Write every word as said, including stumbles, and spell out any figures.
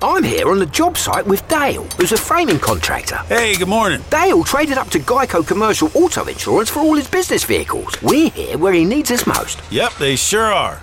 I'm here on the job site with Dale, who's a framing contractor. Hey, good morning. Dale traded up to Geico Commercial Auto Insurance for all his business vehicles. We're here where he needs us most. Yep, they sure are.